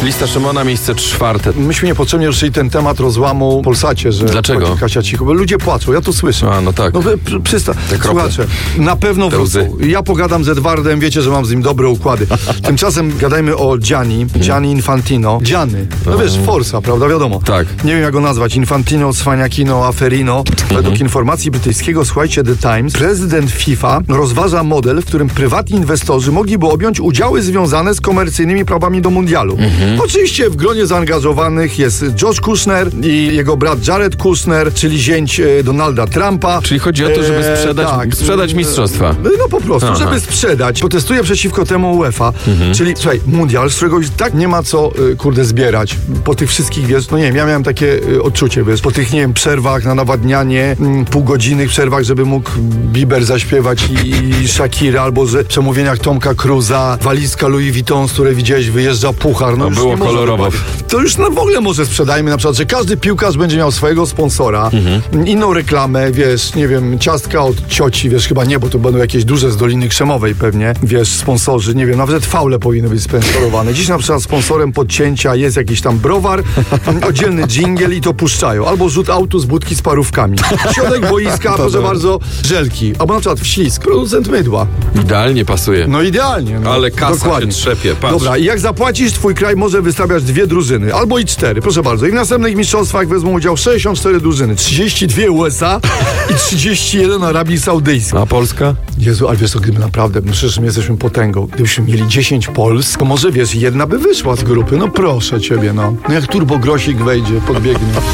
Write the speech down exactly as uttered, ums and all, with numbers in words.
Lista Szymona, miejsce czwarte. Myśmy niepotrzebnie ruszyli ten temat rozłamu w Polsacie, że... Dlaczego? Kasia cicho, bo ludzie płaczą, ja to słyszę. A, no tak. No wy pr- przysta... Te krople. Słuchajcie, na pewno Te wrócą. łzy. Ja pogadam z Edwardem, wiecie, że mam z nim dobre układy. Tymczasem gadajmy o Gianni, Gianni Infantino. Gianny, no wiesz, Forsa, prawda, wiadomo. Tak. Nie wiem, jak go nazwać. Infantino, Cwaniakino, Aferino. Według informacji brytyjskiego, słuchajcie, The Times, prezydent FIFA rozważa model, w którym prywatni inwestorzy mogliby objąć udziały związane z komercyjnymi prawami do mundialu. Oczywiście w gronie zaangażowanych jest Josh Kushner i jego brat Jared Kushner, czyli zięć e, Donalda Trumpa. Czyli chodzi o to, żeby sprzedać, tak. sprzedać mistrzostwa. No po prostu, Aha. żeby sprzedać. Protestuje przeciwko temu UEFA. Czyli, słuchaj, mundial, z którego już tak nie ma co, y, kurde, zbierać. Po tych wszystkich, wiesz, no nie wiem, ja miałem takie y, odczucie, wiesz, po tych, nie wiem, przerwach na nawadnianie, mm, półgodzinnych przerwach, żeby mógł Bieber zaśpiewać i, i Shakira, albo że przemówieniach Tomka Cruza, walizka Louis Vuitton, z której widziałeś, wyjeżdża puchar. No, No już było nie może kolorowo. dokładnie. To już no, w ogóle może sprzedajmy na przykład, że każdy piłkarz będzie miał swojego sponsora, inną reklamę, wiesz, nie wiem, ciastka od cioci, wiesz, chyba nie, bo to będą jakieś duże z Doliny Krzemowej pewnie, wiesz, sponsorzy, nie wiem, nawet faule powinny być sponsorowane. Dziś na przykład sponsorem podcięcia jest jakiś tam browar, oddzielny dżingiel i to puszczają. Albo rzut autu z budki z parówkami. Środek boiska, proszę bardzo, żelki. Albo na przykład wślizg, producent mydła. Idealnie pasuje. No idealnie. No. Ale kasa Dokładnie. się trzepie, patrz. Dobra, i jak zapłacisz, twój kraj może wystawiać dwie drużyny, albo i cztery, proszę bardzo. I w następnych mistrzostwach wezmą udział sześćdziesiąt cztery drużyny, trzydzieści dwie U S A i trzydzieści jeden Arabii Saudyjskiej. A Polska? Jezu, ale wiesz co, gdyby naprawdę, no przecież my jesteśmy potęgą, gdybyśmy mieli dziesięć Polsk, to może wiesz, jedna by wyszła z grupy, no proszę ciebie, no. No jak Turbo Grosik wejdzie, podbiegnie.